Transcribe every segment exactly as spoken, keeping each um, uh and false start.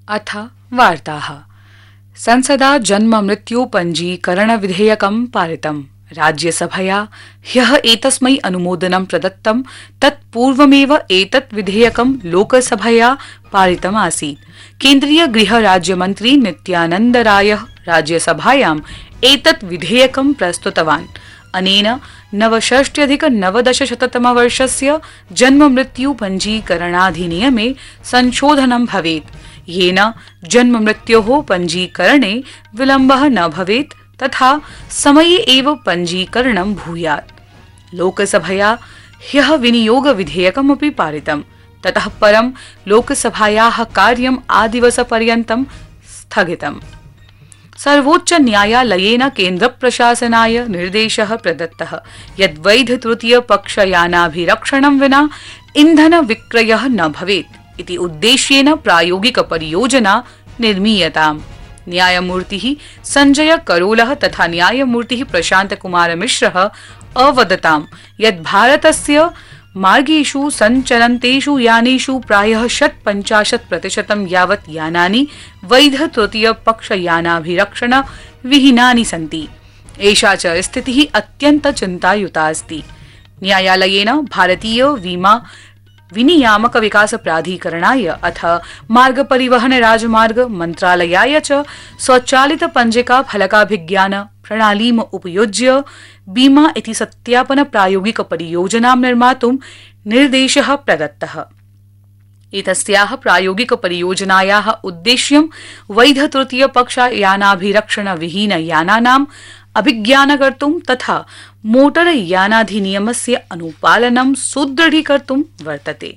अथ वार्ताः। संसदा जन्म मृत्यु पंजीकरण विधेयकं पारितम्। राज्यसभया ह्यः एतस्मै अनुमोदनं प्रदत्तं। तत्पूर्वमेव एतत् विधेयकं लोकसभया पारितम् आसीत्। केन्द्रीय गृह राज्यमन्त्री नित्यानन्द रायः राज्यसभायाम् एतत् विधेयकं प्रस्तुतवान्। अनेन नवषष्ट्यधिक नवदशशततमवर्षस्य जन्म मृत्यु पंजीकरणाधिनियमे संशोधनं भवेत्, येन जन्म मृत्योः पंजीकरणे विलम्बः न भवेत् तथा समये एव पंजीकरणं भूयात्। लोकसभया ह्यः विनियोग विधेयकमपि पारितम्। ततः परं लोकसभायाः कार्यम् आदिवसपर्यन्तं स्थगितम्। सर्वोच्च न्यायालयेन केन्द्रप्रशासनाय निर्देशः प्रदत्तः यत् वैध तृतीय पक्षयानाभिरक्षणं विना इन्धन विक्रयः न भवेत् इति उद्देश्येन प्रायोगिक परियोजना निर्मीयताम्। न्यायमूर्तिः संजय करोलः तथा न्यायमूर्तिः प्रशांत कुमार मिश्रः अवदताम् यत् भारतस्य मार्गेषु सञ्चलन्तेषु यानेषु प्रायः षट्पञ्चाशत् प्रतिशतं यावत् यानानि वैध तृतीय पक्षयानाभिरक्षण विहीनानि सन्ति। एषा च स्थितिः अत्यन्त चिन्तायुता अस्ति। न्यायालयेन भारतीय बीमा विनियामक विकास प्राधिकरणाय अथ मार्ग परिवहन राजमार्ग मन्त्रालयाय च स्वचालित पंजिका फलकाभिज्ञान प्रणालीम् उपयुज्य बीमा इति सत्यापन प्रायोगिक परियोजनां निर्मातुं निर्देशः प्रदत्तः। एतस्याः प्रायोगिक परियोजनायाः उद्देश्यं वैध तृतीय पक्षयानाभिरक्षण विहीन यानानाम् अभिज्ञान कर्तुं तथा मोटर यानाधिनियमस्य अनुपालनं सुदृढीकर्तुं वर्तते।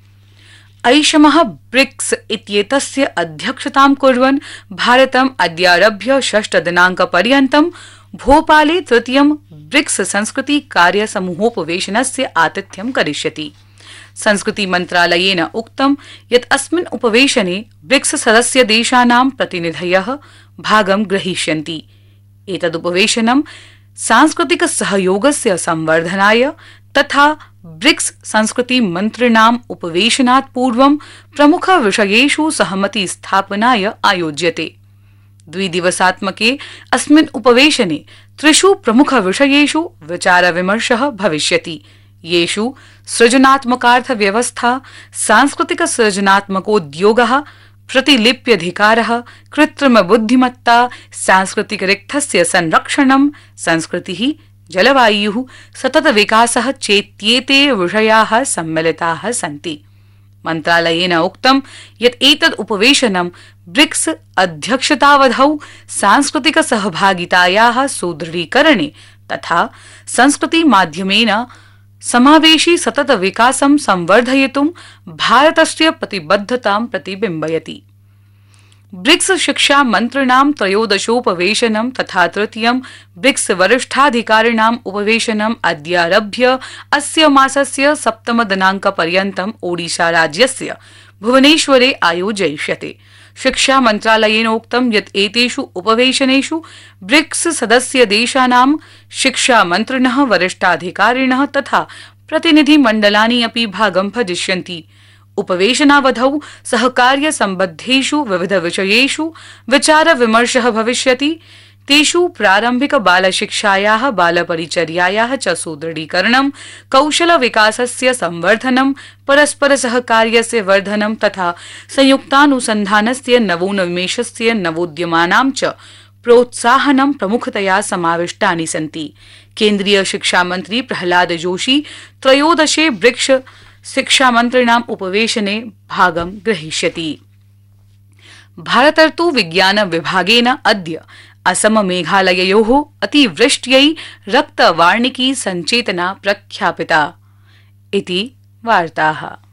ऐषमः ब्रिक्स इत्येतस्य अध्यक्षतां कुर्वन् भारतम् अद्यारभ्य षष्ठदिनाङ्कपर्यन्तं भोपाले तृतीयं ब्रिक्स संस्कृति कार्य समूहोपवेशनस्य आतिथ्यं करिष्यति। संस्कृति मन्त्रालयेन उक्तं यत् अस्मिन् उपवेशने ब्रिक्स सदस्य देशानां प्रतिनिधयः भागं ग्रहीष्यन्ति। एतदुपवेशनं सांस्कृतिक सहयोगस्य संवर्धनाय तथा ब्रिक्स संस्कृति मन्त्रिणाम् उपवेशनात् पूर्वं प्रमुख विषयेषु सहमति स्थापनाय आयोज्यते। द्विदिवसात्मके अस्मिन् उपवेशने त्रिषु प्रमुख विषयेषु विचार विमर्शः भविष्यति, येषु सृजनात्मकार्थ व्यवस्था, सांस्कृतिक सृजनात्मकोद्योगः, प्रतिलिप्यधिकारः, कृत्रिम बुद्धिमत्ता, सांस्कृतिक रिक्थस्य संरक्षणं, संस्कृतिः, जलवायुः, सतत विकासः चेत्येते विषयाः सम्मिलिताः सन्ति। मन्त्रालयेन उक्तं यत् एतद् उपवेशनं ब्रिक्स अध्यक्षतावधौ सांस्कृतिक सहभागितायाः सुदृढीकरणे तथा संस्कृति माध्यमेन समावेशी सतत विकासं संवर्धयितुं भारतस्य प्रतिबद्धतां प्रतिबिम्बयति। ब्रिक्स शिक्षा मन्त्रिणां त्रयोदशोपवेशनं तथा तृतीयं ब्रिक्स वरिष्ठाधिकारिणाम् उपवेशनम् अद्यारभ्य अस्य मासस्य सप्तम दिनाङ्कपर्यन्तम् ओडिशा राज्यस्य भुवनेश्वरे आयोजयिष्यते। शिक्षा मन्त्रालयेन उक्तं यत् एतेषु उपवेशनेषु ब्रिक्स सदस्य देशानां शिक्षा मन्त्रिणः, वरिष्ठाधिकारिणः तथा प्रतिनिधिमण्डलानि अपि भागं भजिष्यन्ति। उपवेशनावधौ सहकार्य सम्बद्धेषु विविध विषयेषु विचार विमर्शः भविष्यति। तेषु प्रारम्भिक बालशिक्षायाः, बालपरिचर्यायाः च सुदृढीकरणं, कौशल विकासस्य संवर्धनं, परस्पर सहकार्यस्य वर्धनं तथा संयुक्तानुसन्धानस्य नवोन्मेषस्य नवोद्यमानां च प्रोत्साहनं प्रमुखतया समाविष्टानि सन्ति। केन्द्रीय शिक्षा मन्त्री प्रहलाद जोशी त्रयोदशे ब्रिक्स शिक्षा मन्त्रिणाम् उपवेशने भागं ग्रहीष्यति। भारतर्तु विज्ञान विभागेन अद्य असम मेघालययोः अतिवृष्ट्यै रक्तवार्णिकी सञ्चेतना प्रख्यापिता इति वार्ताः।